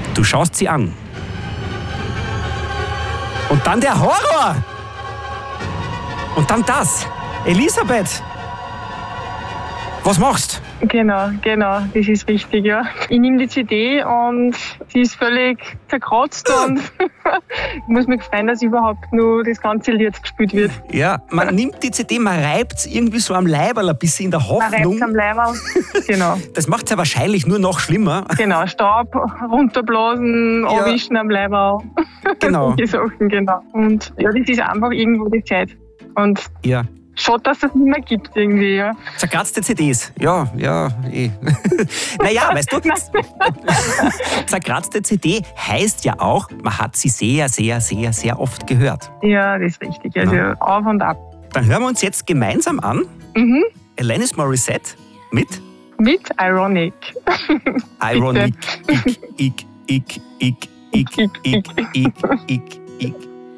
Du schaust sie an. Und dann der Horror! Und dann das. Elisabeth! Was machst du? Genau, das ist richtig, ja. Ich nehme die CD und sie ist völlig zerkratzt und ich muss mich freuen, dass überhaupt nur das ganze Lied gespielt wird. Ja, man nimmt die CD, man reibt es irgendwie so am Leiberl ein bisschen in der Man reibt Hoffnung. am Leiberl, genau. Das macht es ja wahrscheinlich nur noch schlimmer. Genau, Staub runterblasen, Ja. abwischen am Leiberl. Genau. Die Sachen, genau. Und ja, das ist einfach irgendwo die Zeit. Und Ja. schade, dass es das nicht mehr gibt irgendwie, ja. Zerkratzte CDs. Ja, eh. Naja, weißt du, zerkratzte CD heißt ja auch, man hat sie sehr, sehr, sehr, sehr oft gehört. Ja, das ist richtig. Also Ja. auf und ab. Dann hören wir uns jetzt gemeinsam an. Mhm. Alanis Morissette mit Mit Ironic. Ironic. Ich.